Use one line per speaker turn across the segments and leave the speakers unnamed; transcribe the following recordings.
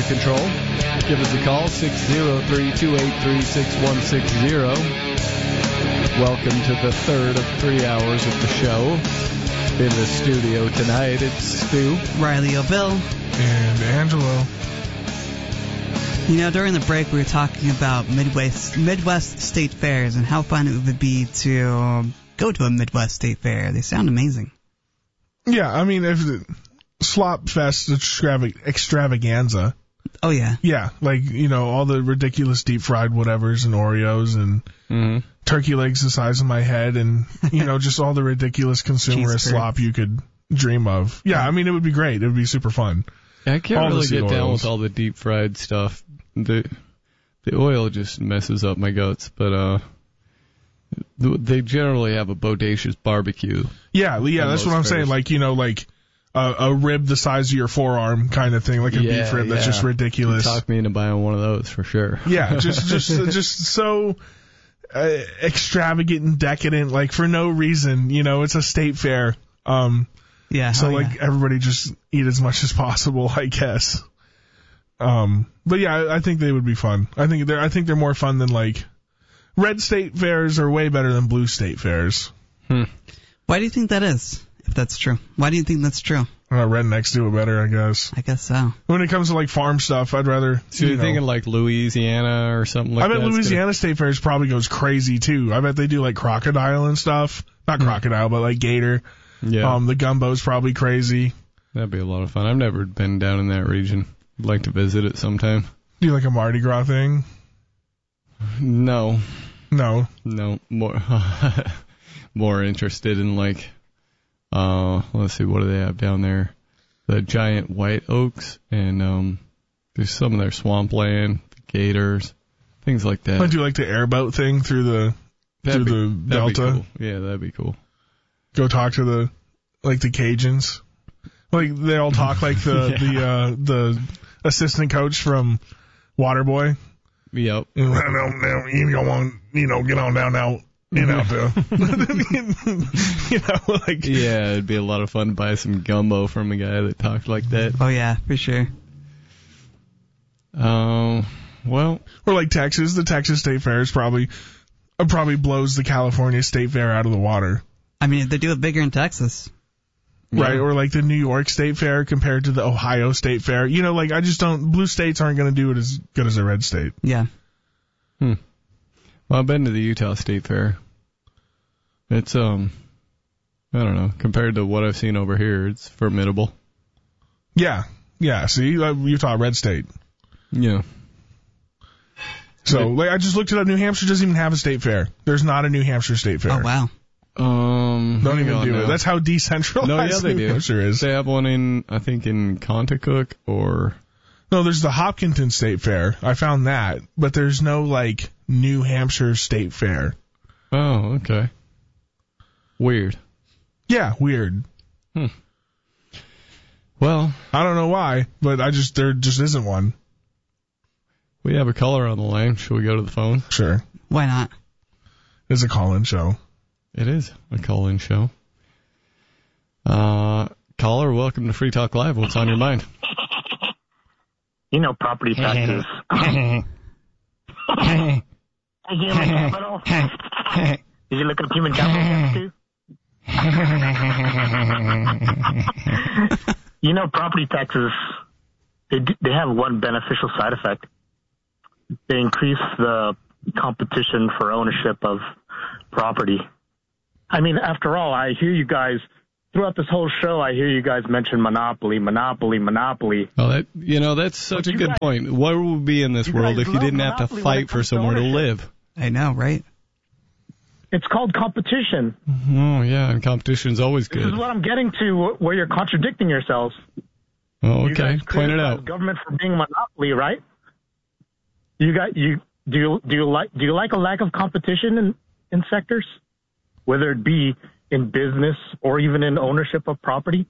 control. Give us a call, 603-283-6160. Welcome to the third of 3 hours of the show. In the studio tonight, it's Stu,
Riley O'Bill,
and Angelo.
You know, during the break, we were talking about Midwest state fairs and how fun it would be to go to a Midwest state fair. They sound amazing.
Yeah, I mean, if the Slop Fest extravaganza.
Oh, yeah.
Yeah, like, you know, all the ridiculous deep-fried whatevers and Oreos and turkey legs the size of my head and, you know, just all the ridiculous consumerist slop you could dream of. Yeah, I mean, it would be great. It would be super fun.
Yeah, I can't really get down with all the deep-fried stuff. The oil just messes up my guts, but they generally have a bodacious barbecue.
Yeah, that's what I'm saying. Like, you know, like a rib the size of your forearm kind of thing, like a beef rib that's just ridiculous.
You talk me into buying one of those for sure.
Yeah, just so extravagant and decadent, like for no reason. You know, it's a state fair. Everybody just eat as much as possible, I guess. But yeah, I think they would be fun. I think they're more fun than like red state fairs are way better than blue state fairs.
Why do you think that is? If that's true, why do you think that's true?
Rednecks do it better, I guess.
I guess so.
When it comes to like farm stuff, I'd rather.
So you're thinking like Louisiana or something like that?
I bet Louisiana State Fairs probably goes crazy too. I bet they do like crocodile and stuff. Not crocodile, but like gator.
Yeah.
The gumbo's probably crazy.
That'd be a lot of fun. I've never been down in that region. I'd like to visit it sometime.
Do you like a Mardi Gras thing?
No.
More
more interested in like, let's see, what do they have down there? The giant white oaks and there's some of their swampland, the gators, things like that.
I do like the airboat thing through the delta.
Cool. Yeah, that'd be cool.
Go talk to the Cajuns. Like they all talk like the assistant coach from Waterboy.
Yep.
You go on, get on down now. Yeah,
it'd be a lot of fun to buy some gumbo from a guy that talked like that.
Oh yeah, for sure.
Or like Texas, the Texas State Fair is probably blows the California State Fair out of the water.
I mean, they do it bigger in Texas.
Right, or like the New York State Fair compared to the Ohio State Fair. You know, like blue states aren't going to do it as good as a red state.
Yeah.
Well, I've been to the Utah State Fair. It's, I don't know, compared to what I've seen over here, it's formidable.
Yeah, see, Utah, red state.
Yeah.
So, I just looked it up. New Hampshire doesn't even have a state fair. There's not a New Hampshire State Fair.
Oh, wow.
Don't even do it. That's how decentralized New Hampshire is.
They have one in Contoocook or...
No, there's the Hopkinton State Fair. I found that. But there's no, New Hampshire State Fair.
Oh, okay. Weird.
Yeah, weird.
Well...
I don't know why, but there just isn't one.
We have a caller on the line. Should we go to the phone?
Sure.
Why not?
It's a call-in show.
It is a call-in show. Caller, welcome to Free Talk Live. What's on your mind?
You know, property taxes. Did you look up human capital too? You know, property taxes, they have one beneficial side effect. They increase the competition for ownership of property. I mean, after all, I hear you guys, throughout this whole show, I hear you guys mention monopoly.
Well, that's such a good point. Where would we be in this world if you didn't have to fight for somewhere to live?
I know, right?
It's called competition.
Oh, yeah, and competition's always good.
This is what I'm getting to, where you're contradicting yourselves.
Oh, okay. Point it out.
Government for being a monopoly, right? Do you like a lack of competition in sectors, whether it be in business or even in ownership of property?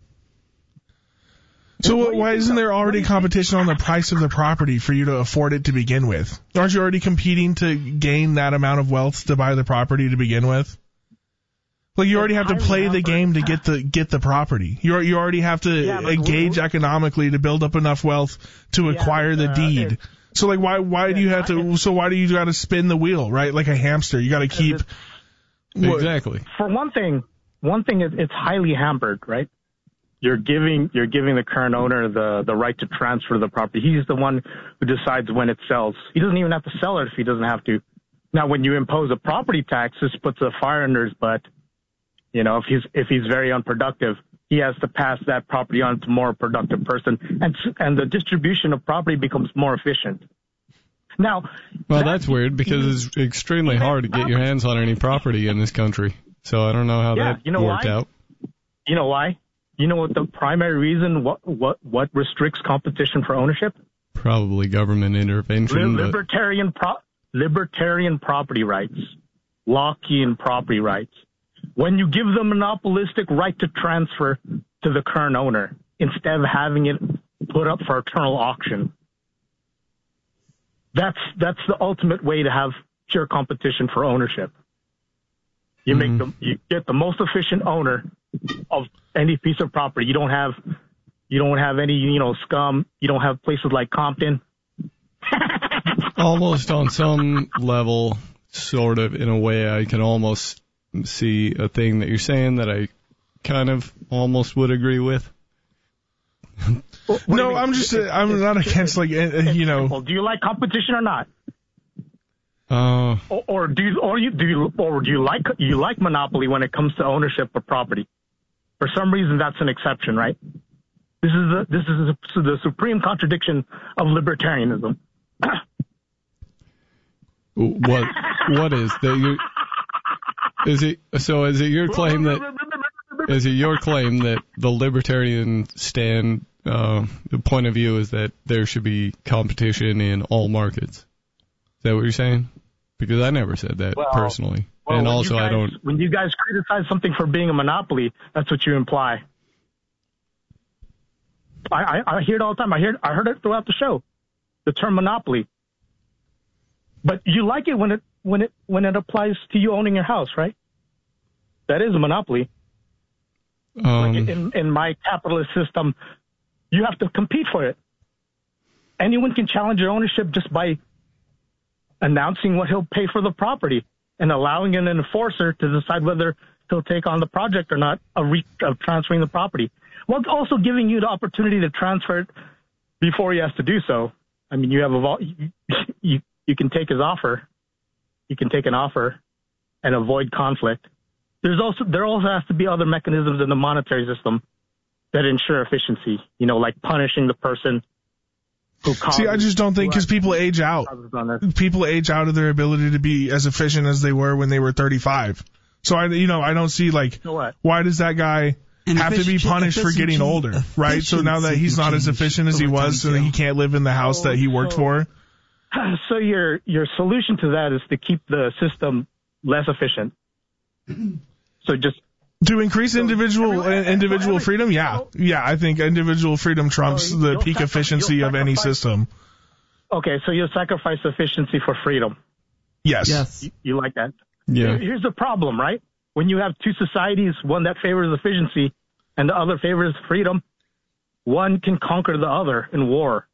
So why isn't there already competition on the price of the property for you to afford it to begin with? Aren't you already competing to gain that amount of wealth to buy the property to begin with? Like you already have to play the game to get the property. You already have to engage economically to build up enough wealth to acquire the deed. So like why do you have to? So why do you got to spin the wheel, right? Like a hamster, you got to keep.
Exactly.
For one thing it's highly hampered, right? You're giving the current owner the right to transfer the property. He's the one who decides when it sells. He doesn't even have to sell it if he doesn't have to. Now, when you impose a property tax, this puts a fire under his butt. You know, if he's very unproductive, he has to pass that property on to a more productive person, and the distribution of property becomes more efficient. Now,
well, that's weird because it's extremely hard to get your hands on any property in this country. So I don't know how that worked out.
You know why? You know what the primary reason? What restricts competition for ownership?
Probably government intervention.
Libertarian property rights, Lockean property rights. When you give the monopolistic right to transfer to the current owner instead of having it put up for eternal auction, that's the ultimate way to have pure competition for ownership. You you get the most efficient owner of any piece of property. You don't have any scum. You don't have places like Compton.
Almost on some level, sort of, in a way, I can almost see a thing that you're saying that I kind of almost would agree with.
No, I'm not against, like,
Do you like competition or not? Or do you like monopoly when it comes to ownership of property? For some reason, that's an exception, right? This is the supreme contradiction of libertarianism.
What is that? Is it your claim that the libertarian stand, the point of view is that there should be competition in all markets? Is that what you're saying? Because I never said that personally.
Well,
and also
when you guys criticize something for being a monopoly, that's what you imply. I hear it all the time. I heard it throughout the show. The term monopoly. But you like it when it applies to you owning your house, right? That is a monopoly. Like in my capitalist system, you have to compete for it. Anyone can challenge your ownership just by announcing what he'll pay for the property and allowing an enforcer to decide whether he'll take on the project or not of transferring the property. While also giving you the opportunity to transfer it before he has to do so. I mean, you can take his offer. You can take an offer and avoid conflict. There also has to be other mechanisms in the monetary system that ensure efficiency, like punishing the person who causes. See,
I just don't think, because people age out. People age out of their ability to be as efficient as they were when they were 35. So I don't see, like, why does that guy have to be punished for getting older, right? So now that he's not as efficient as he was, so that he can't live in the house that he worked for.
So your solution to that is to keep the system less efficient. So just
to increase individual freedom. Yeah, I think individual freedom trumps the peak efficiency of any system.
Okay, so you'll sacrifice efficiency for freedom.
Yes.
You like that?
Yeah.
Here's the problem, right? When you have two societies, one that favors efficiency and the other favors freedom, one can conquer the other in war.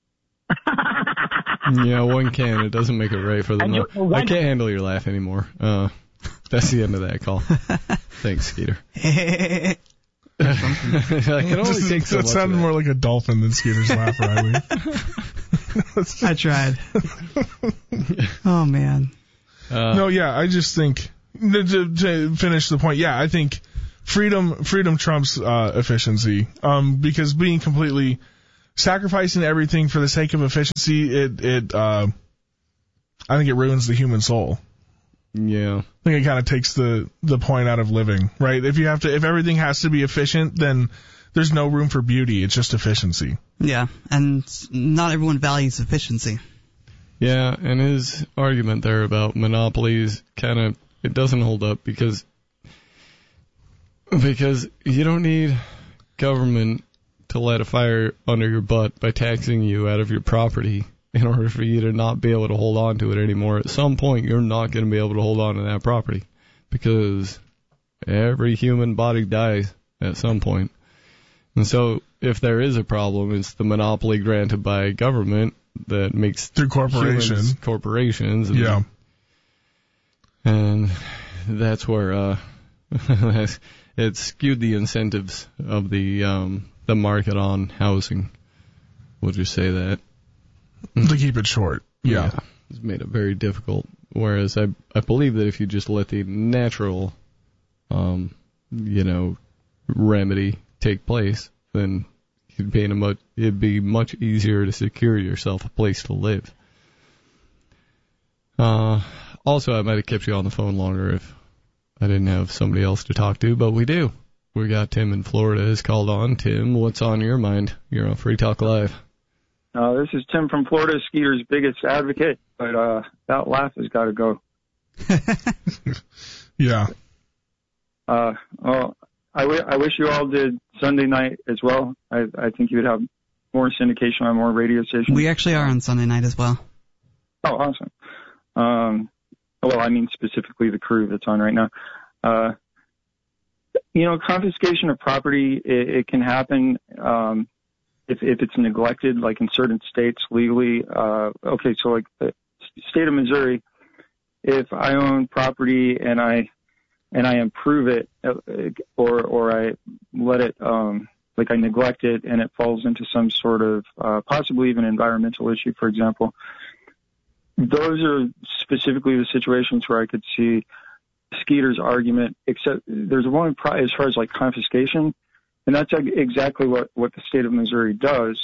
Yeah, one can. It doesn't make it right for them. I can't handle your laugh anymore. That's the end of that call. Thanks, Skeeter. I can only take so much.
That sounded more like a dolphin than Skeeter's laugh, Riley.
I tried. Oh, man.
I just think, to finish the point, I think freedom trumps efficiency. Because being completely sacrificing everything for the sake of efficiency, I think it ruins the human soul.
Yeah.
I think it kind of takes the point out of living, right? If everything has to be efficient, then there's no room for beauty. It's just efficiency.
Yeah, and not everyone values efficiency.
Yeah, and his argument there about monopolies it doesn't hold up because you don't need government to light a fire under your butt by taxing you out of your property in order for you to not be able to hold on to it anymore. At some point, you're not going to be able to hold on to that property because Every human body dies at some point. And so if there is a problem, it's the monopoly granted by government that makes
through corporations.
And, and that's where it skewed the incentives of the market on housing. We'll just say that.
To keep it short. Yeah.
It's made it very difficult. Whereas I believe that if you just let the natural, remedy take place, then it'd be much easier to secure yourself a place to live. Also, I might have kept you on the phone longer if I didn't have somebody else to talk to, but we do. We got Tim in Florida has called on. Tim, what's on your mind? You're on Free Talk Live.
This is Tim from Florida, Skeeter's biggest advocate, but that laugh has got to go.
Yeah.
Well, I wish you all did Sunday night as well. I think you would have more syndication on more radio stations.
We actually are on Sunday night as well.
Oh, awesome. Well, I mean specifically the crew that's on right now. Confiscation of property, it can happen if it's neglected, like in certain states legally. Okay, so like the state of Missouri, if I own property and I improve it, or I let it, like I neglect it and it falls into some sort of, possibly even environmental issue, for example. Those are specifically the situations where I could see Skeeter's argument, except there's one as far as like confiscation, and that's exactly what the state of Missouri does.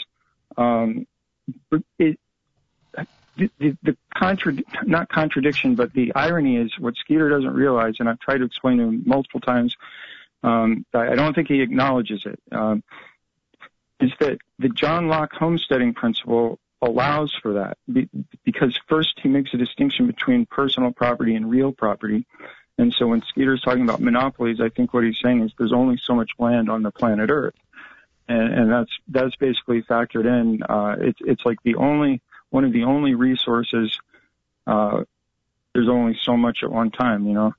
Not contradiction, but the irony is what Skeeter doesn't realize, and I've tried to explain to him multiple times. I don't think he acknowledges it. Is that the John Locke homesteading principle allows for that, because first he makes a distinction between personal property and real property. And so when Skeeter's talking about monopolies, I think what he's saying is there's only so much land on the planet Earth, and that's basically factored in. It's like one of the only resources. There's only so much at one time,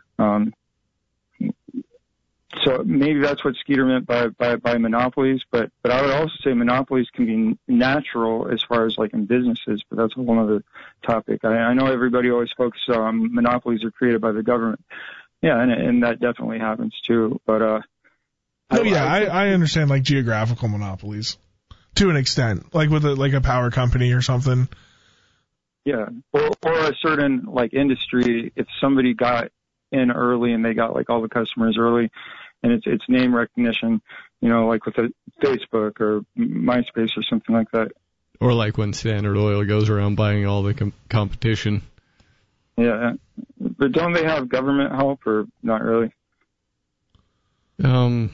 So maybe that's what Skeeter meant by monopolies, but I would also say monopolies can be natural as far as like in businesses, but that's a whole other topic. I know everybody always focuses on monopolies are created by the government. Yeah, and that definitely happens too. But
I understand like geographical monopolies to an extent, like with a power company or something.
Yeah, or a certain like industry. If somebody got in early and they got like all the customers early, and it's name recognition, like with a Facebook or MySpace or something like that.
Or like when Standard Oil goes around buying all the competition.
Yeah, but don't they have government help or not really?
Yeah,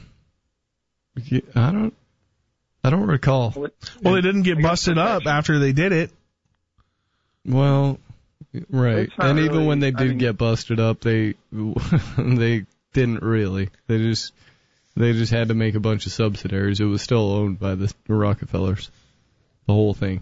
I don't recall.
Well, they didn't get busted up after they did it.
Well, right. And even
really,
when they did get busted up, they didn't really. They just had to make a bunch of subsidiaries. It was still owned by the Rockefellers, the whole thing.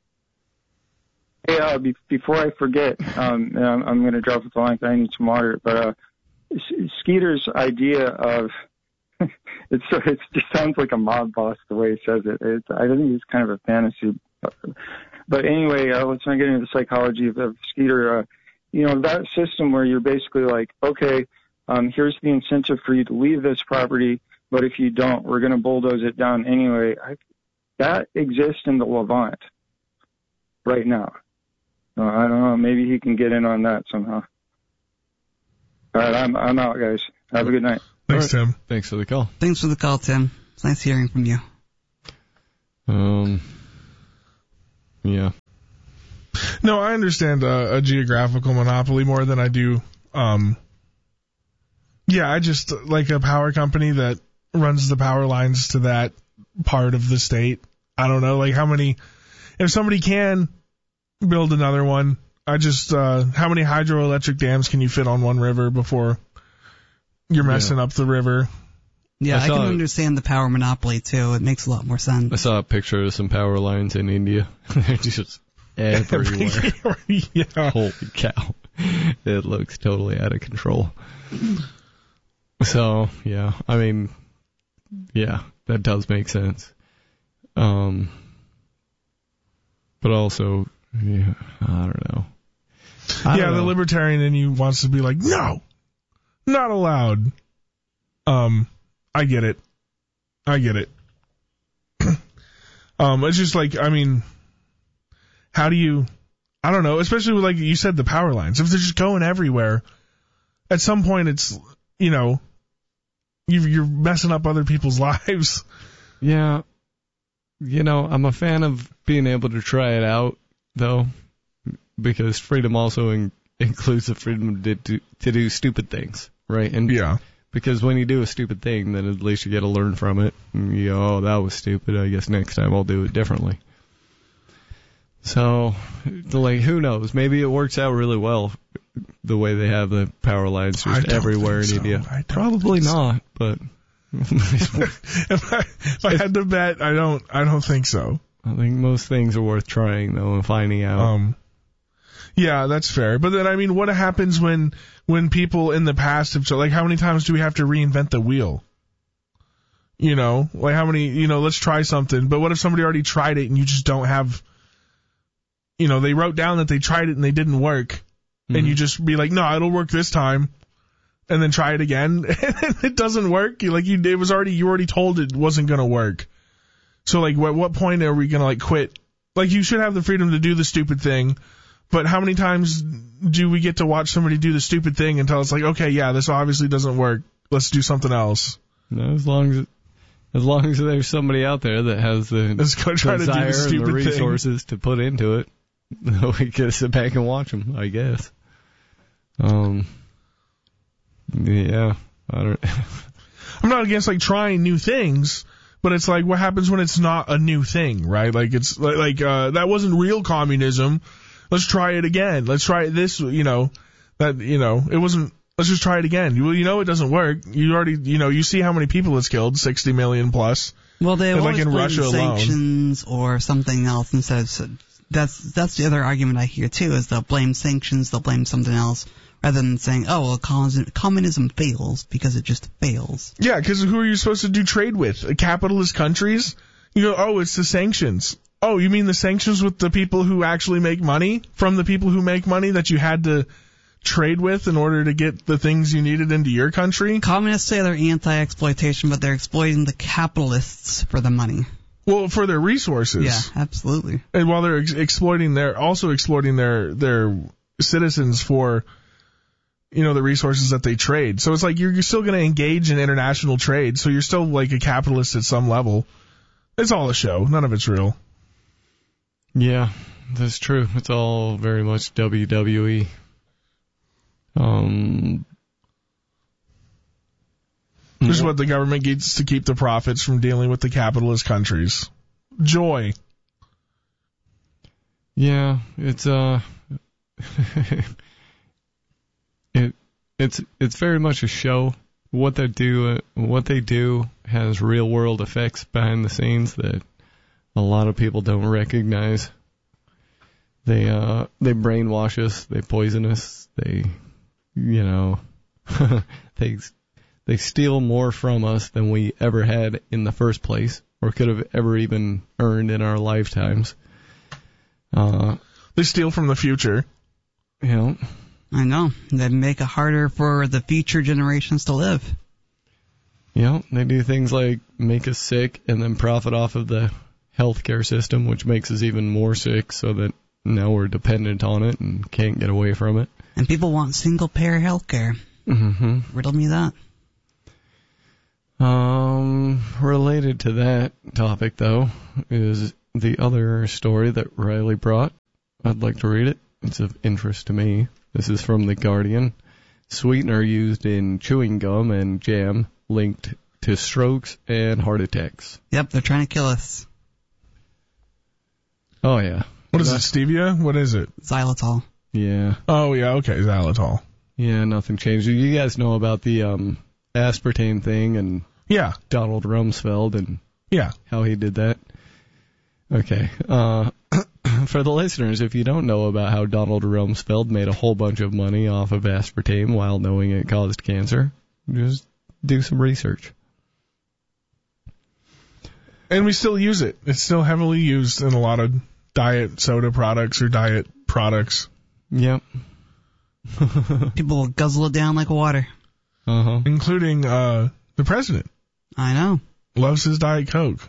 Hey, before I forget, I'm going to drop the line because I need some water. But Skeeter's idea of it just sounds like a mob boss the way he says it. I think it's kind of a fantasy. But anyway, let's not get into the psychology of Skeeter. That system where you're basically like, okay, here's the incentive for you to leave this property, but if you don't, we're going to bulldoze it down anyway. That exists in the Levant right now. I don't know. Maybe he can get in on that somehow. All right, I'm out, guys. Have a good night.
Thanks, Tim.
Thanks for the call.
Thanks for the call, Tim. It's nice hearing from you.
Yeah.
No, I understand a geographical monopoly more than I do. I just like a power company that runs the power lines to that part of the state. I don't know, like if somebody can build another one, how many hydroelectric dams can you fit on one river before you're messing up the river?
Yeah, I can understand the power monopoly too. It makes a lot more sense.
I saw a picture of some power lines in India. They're just everywhere.
Yeah.
Holy cow. It looks totally out of control. So, yeah, I mean, yeah, that does make sense. But also, yeah, I don't know.
The libertarian in you wants to be like, no, not allowed. I get it. It's just like, I mean, how do you, I don't know, especially with, like you said, the power lines. If they're just going everywhere, at some point it's, you know, you're messing up other people's lives.
Yeah. You know, I'm a fan of being able to try it out, though, because freedom also includes the freedom to do stupid things, right? And
yeah.
Because when you do a stupid thing, then at least you get to learn from it. And you go, oh, that was stupid. I guess next time I'll do it differently. So, like, who knows? Maybe it works out really well, the way they have the power lines just everywhere in India. Probably not, but...
if I had to bet, I don't think so.
I think most things are worth trying, though, and finding out.
Yeah, that's fair. But then, I mean, what happens when people in the past have, like, how many times do we have to reinvent the wheel? You know, like how many, you know, let's try something. But what if somebody already tried it and you just don't have, you know, they wrote down that they tried it and they didn't work. Mm-hmm. And you just be like, no, it'll work this time. And then try it again. And it doesn't work. You already told it wasn't going to work. So, like, at what point are we going to, like, quit? Like, you should have the freedom to do the stupid thing. But how many times do we get to watch somebody do the stupid thing until it's like, okay, yeah, this obviously doesn't work. Let's do something else.
No, as long as there's somebody out there that has the desire and the resources to put into it, we can sit back and watch them, I guess. Yeah, I'm
not against, like, trying new things, but it's like, what happens when it's not a new thing, right? Like, it's like that wasn't real communism. Let's try it again. Let's try this, you know, that, you know, it wasn't, let's just try it again. Well, you know, it doesn't work. You already, you know, you see how many people it's killed, 60 million plus.
Well, they always
like in Russia
sanctions
alone.
Or something else instead of, that's the other argument I hear too, is they'll blame sanctions, they'll blame something else, rather than saying, oh, well, communism fails because it just fails.
Yeah, because who are you supposed to do trade with? Capitalist countries? You go, oh, it's the sanctions. Oh, you mean the sanctions with the people who actually make money from the people who make money that you had to trade with in order to get the things you needed into your country?
Communists say they're anti-exploitation, but they're exploiting the capitalists for the money.
Well, for their resources.
Yeah, absolutely.
And while they're exploiting their citizens for, you know, the resources that they trade. So it's like you're still going to engage in international trade, so you're still like a capitalist at some level. It's all a show. None of it's real.
Yeah, that's true. It's all very much WWE.
This is what the government gets to keep the profits from dealing with the capitalist countries. Joy.
Yeah, it's it's very much a show. What they do has real world effects behind the scenes that a lot of people don't recognize. They brainwash us, they poison us, they, you know, they steal more from us than we ever had in the first place, or could have ever even earned in our lifetimes.
They steal from the future.
You know.
I know. They make it harder for the future generations to live.
You know, they do things like make us sick and then profit off of the healthcare system, which makes us even more sick, so that now we're dependent on it and can't get away from it.
And people want single-payer healthcare.
Mm-hmm.
Riddle me that.
Related to that topic, though, is the other story that Riley brought. I'd like to read it. It's of interest to me. This is from The Guardian. Sweetener used in chewing gum and jam linked to strokes and heart attacks.
Yep, they're trying to kill us.
Oh, yeah.
What is it, stevia? What is it?
Xylitol.
Yeah.
Oh, yeah, okay, xylitol.
Yeah, nothing changed. You guys know about the aspartame thing and
yeah,
Donald Rumsfeld and how he did that? Okay. For the listeners, if you don't know about how Donald Rumsfeld made a whole bunch of money off of aspartame while knowing it caused cancer, just do some research.
And we still use it. It's still heavily used in a lot of diet soda products or diet products.
Yep.
People will guzzle it down like water.
Uh-huh.
Including the president.
I know.
Loves his Diet Coke.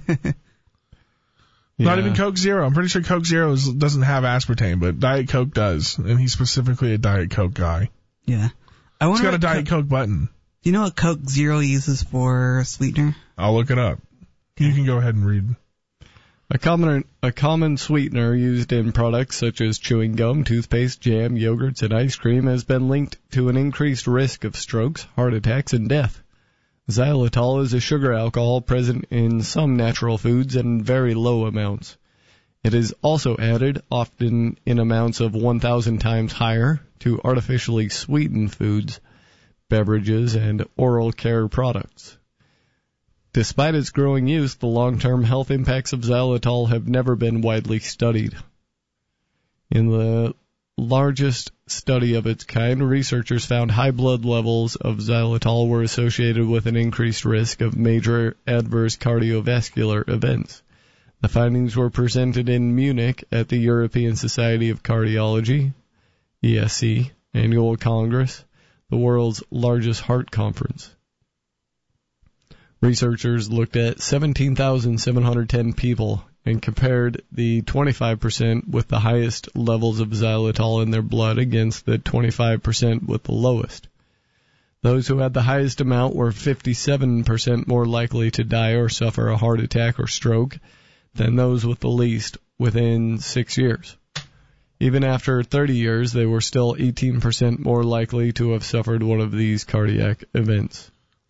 Not even Coke Zero. I'm pretty sure Coke Zero doesn't have aspartame, but Diet Coke does. And he's specifically a Diet Coke guy.
Yeah.
He's got a Diet Coke button.
Do you know what Coke Zero uses for sweetener?
I'll look it up. You can go ahead and read.
A common sweetener used in products such as chewing gum, toothpaste, jam, yogurts, and ice cream has been linked to an increased risk of strokes, heart attacks, and death. Xylitol is a sugar alcohol present in some natural foods in very low amounts. It is also added, often in amounts of 1,000 times higher, to artificially sweetened foods, beverages, and oral care products. Despite its growing use, the long-term health impacts of xylitol have never been widely studied. In the largest study of its kind, researchers found high blood levels of xylitol were associated with an increased risk of major adverse cardiovascular events. The findings were presented in Munich at the European Society of Cardiology, ESC, Annual Congress, the world's largest heart conference. Researchers looked at 17,710 people and compared the 25% with the highest levels of xylitol in their blood against the 25% with the lowest. Those who had the highest amount were 57% more likely to die or suffer a heart attack or stroke than those with the least within 6 years. Even after 30 years, they were still 18% more likely to have suffered one of these cardiac events.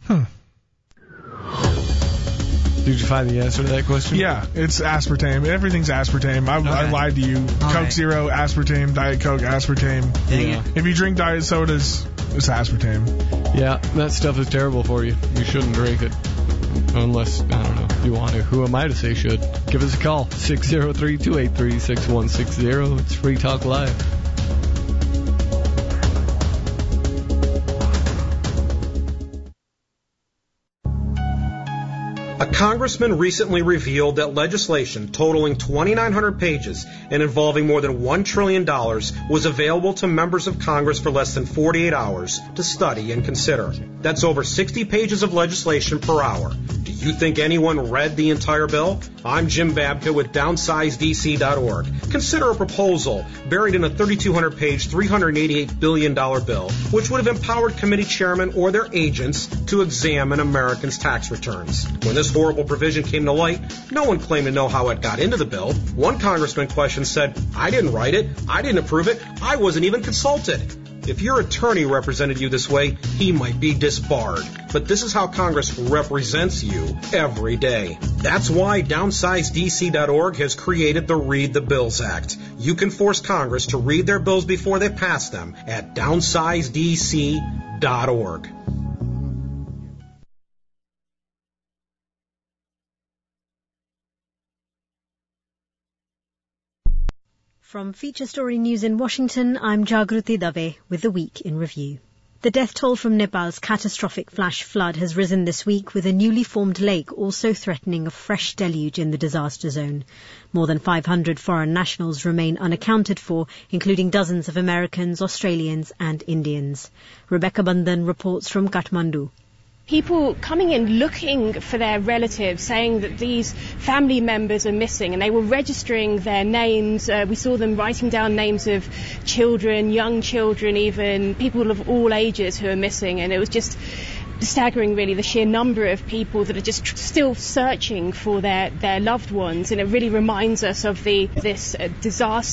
Did you find the answer to that question?
Yeah, it's aspartame. Everything's aspartame. I lied to you.
All
Coke
right.
Zero, aspartame. Diet Coke, aspartame.
Dang it.
If you drink diet sodas, it's aspartame.
Yeah, that stuff is terrible for you. You shouldn't drink it. Unless, I don't know, you want to. Who am I to say should? Give us a call. 603-283-6160. It's Free Talk Live.
A congressman recently revealed that legislation totaling 2,900 pages and involving more than $1 trillion was available to members of Congress for less than 48 hours to study and consider. That's over 60 pages of legislation per hour. Do you think anyone read the entire bill? I'm Jim Babka with DownsizeDC.org. Consider a proposal buried in a 3,200-page, $388 billion bill, which would have empowered committee chairmen or their agents to examine Americans' tax returns. When this horrible provision came to light, no one claimed to know how it got into the bill. One congressman questioned said, "I didn't write it, I didn't approve it, I wasn't even consulted." If your attorney represented you this way, he might be disbarred. But this is how Congress represents you every day. That's why DownsizeDC.org has created the Read the Bills Act. You can force Congress to read their bills before they pass them at DownsizeDC.org.
From Feature Story News in Washington, I'm Jagruti Dave with the Week in Review. The death toll from Nepal's catastrophic flash flood has risen this week, with a newly formed lake also threatening a fresh deluge in the disaster zone. More than 500 foreign nationals remain unaccounted for, including dozens of Americans, Australians and Indians. Rebecca Bandhan reports from Kathmandu.
People coming in looking for their relatives, saying that these family members are missing, and they were registering their names. We saw them writing down names of children, young children, even people of all ages who are missing, and it was just staggering, really, the sheer number of people that are just still searching for their loved ones. And it really reminds us of this disaster